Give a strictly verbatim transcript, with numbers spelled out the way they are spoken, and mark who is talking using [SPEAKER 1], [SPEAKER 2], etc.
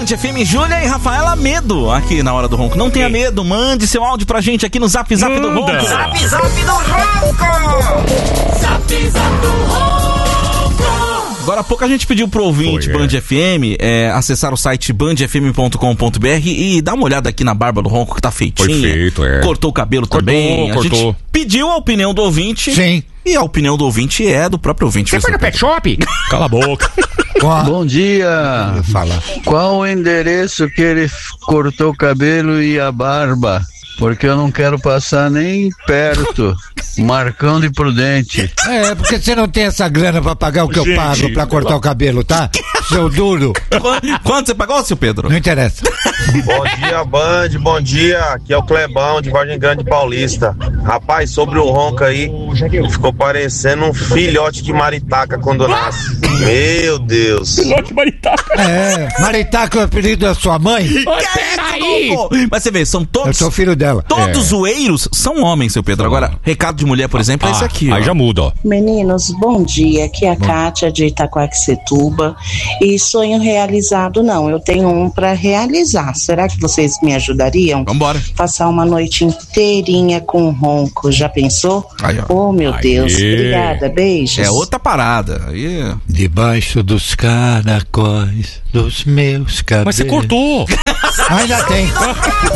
[SPEAKER 1] Band F M, Júlia e Rafaela Medo aqui na Hora do Ronco. Não tenha medo, mande seu áudio pra gente aqui no Zap Zap do Ronco.
[SPEAKER 2] Zap Zap do Ronco. Zap Zap do Ronco.
[SPEAKER 1] Agora há pouco a gente pediu pro ouvinte Foi, Band é. F M é, acessar o site band f m ponto com ponto b r e dar uma olhada aqui na barba do Ronco que tá feitinha.
[SPEAKER 3] Foi feito, é.
[SPEAKER 1] Cortou o cabelo cortou, também. A
[SPEAKER 3] cortou.
[SPEAKER 1] gente pediu a opinião do ouvinte.
[SPEAKER 3] Sim.
[SPEAKER 1] E a opinião do ouvinte é do próprio ouvinte.
[SPEAKER 3] Você foi no pet shop? Cala a boca.
[SPEAKER 4] Bom dia.
[SPEAKER 3] Fala.
[SPEAKER 4] Qual o endereço que ele cortou o cabelo e a barba? Porque eu não quero passar nem perto. Marcão de Prudente.
[SPEAKER 5] É, porque você não tem essa grana pra pagar o que Gente, eu pago pra cortar o cabelo, tá? Seu duro.
[SPEAKER 1] Quanto você pagou, seu Pedro?
[SPEAKER 5] Não interessa.
[SPEAKER 6] Bom dia, Band. Bom dia. Aqui é o Clebão de Vargem Grande Paulista. Rapaz, sobre o Ronco aí, ficou parecendo um filhote de maritaca quando nasce. Meu Deus.
[SPEAKER 3] Filhote de maritaca.
[SPEAKER 5] É, maritaca é o apelido da sua mãe?
[SPEAKER 1] Peraí. Mas você vê, são todos...
[SPEAKER 5] Eu sou filho dela.
[SPEAKER 1] Todos
[SPEAKER 5] é.
[SPEAKER 1] zoeiros são homens, seu Pedro. Agora, recado de mulher, por exemplo, é
[SPEAKER 3] ah,
[SPEAKER 1] esse aqui.
[SPEAKER 3] Aí
[SPEAKER 1] ó.
[SPEAKER 3] já muda, ó.
[SPEAKER 7] Meninos, bom dia. Aqui é a Kátia de Itaquaquecetuba. E sonho realizado não, eu tenho um pra realizar. Será que vocês me ajudariam?
[SPEAKER 1] Vambora.
[SPEAKER 7] Passar uma noite inteirinha com ronco. Já pensou?
[SPEAKER 1] Aí, ó.
[SPEAKER 7] Oh, meu
[SPEAKER 3] Aí.
[SPEAKER 7] Deus. Obrigada, beijos.
[SPEAKER 1] É outra parada. Aí...
[SPEAKER 5] Debaixo dos caracóis dos meus cabelos.
[SPEAKER 3] Mas você cortou.
[SPEAKER 5] Ainda tem.